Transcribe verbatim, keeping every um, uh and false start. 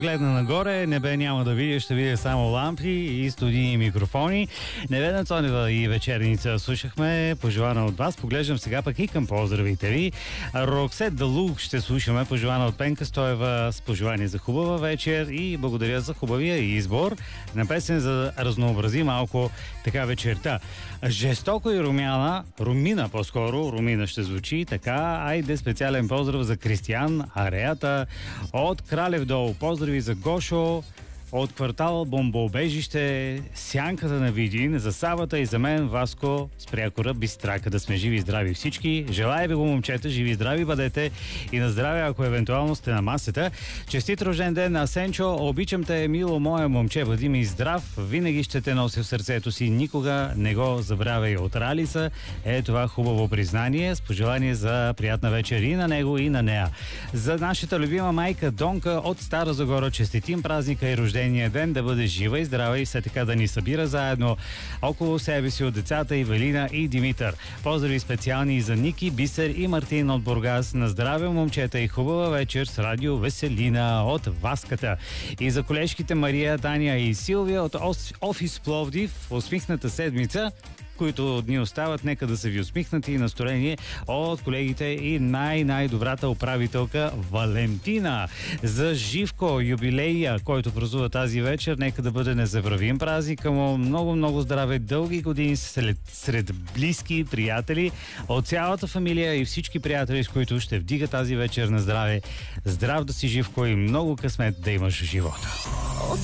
Гледна нагоре, небе няма да видя, ще видя само лампи и студийни микрофони. Невена Цонева и вечерница слушахме, пожелана от вас. Поглеждам сега пък и към поздравите ви. Роксет Далук ще слушаме, пожелана от Пенка Стоева с пожелание за хубава вечер и благодаря за хубавия избор на песен, за да разнообрази малко така вечерта. Жестоко и Румяна, Румина по-скоро, Румина ще звучи така. Айде специален поздрав за Кристиян Ареята от Кралев дол. Поздрави за Гошо от квартал Бомбоубежище, Сянката на Видин, за Савата и за мен Васко с прякора Бистрака. Да сме живи и здрави всички. Желая ви го, момчета, живи и здрави бъдете и на здраве, ако евентуално сте на масата. Честит рожден ден на Сенчо, обичам те, мило мое момче, бъди ми здрав, винаги ще те нося в сърцето си, никога не го забравяй. От Ралиса е това хубаво признание с пожелание за приятна вечер и на него, и на нея. За нашата любима майка Донка от Стара Загора, честитим празника и рожден ден, да бъде жива и здрава и все така да ни събира заедно около себе си от децата Ивелина и Димитър. Поздрави специални и за Ники, Бисер и Мартин от Бургас. На здраве, момчета, и хубава вечер с радио Веселина от Васката. И за колежките Мария, Таня и Силвия от Офис Пловдив, усмихната седмица, които дни остават, нека да са ви усмихнати и настроение от колегите и най-най-добрата управителка Валентина. За Живко, юбилея, който празнува тази вечер, нека да бъде незабравим празника му. Много-много здраве, дълги години сред, сред близки приятели от цялата фамилия и всички приятели, с които ще вдига тази вечер на здраве. Здрав да си, Живко, и много късмет да имаш в живота.